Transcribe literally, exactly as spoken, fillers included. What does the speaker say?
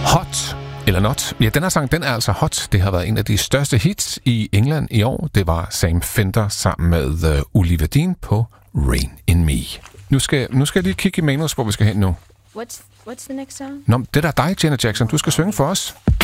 Hot eller Not. Ja, den her sang, den er altså hot. Det har været en af de største hits i England i år. Det var Sam Fender sammen med uh, Olivia Dean på Rain in Me. Nu skal, nu skal jeg lige kigge i manus, hvor vi skal hen nu. What's, what's the next song? Nå, det er dig, Janet Jackson. Du skal synge for os.